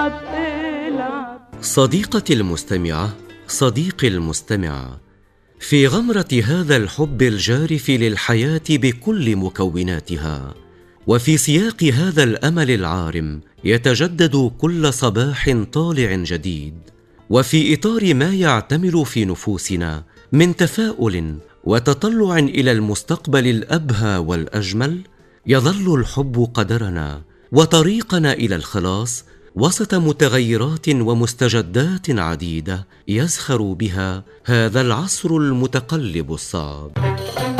صديقتي المستمعة، صديقي المستمع، في غمرة هذا الحب الجارف للحياة بكل مكوناتها، وفي سياق هذا الأمل العارم يتجدد كل صباح طالع جديد، وفي إطار ما يعتمل في نفوسنا من تفاؤل وتطلع إلى المستقبل الأبهى والأجمل، يظل الحب قدرنا وطريقنا إلى الخلاص وسط متغيرات ومستجدات عديدة يزخر بها هذا العصر المتقلب الصعب.